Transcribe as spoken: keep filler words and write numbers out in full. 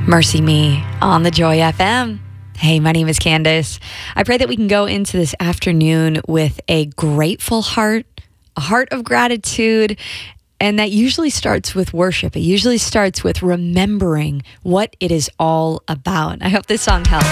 Mercy Me on the Joy F M. Hey, my name is Candace. I pray that we can go into this afternoon with a grateful heart, a heart of gratitude, and that usually starts with worship. It usually starts with remembering what it is all about. I hope this song helps.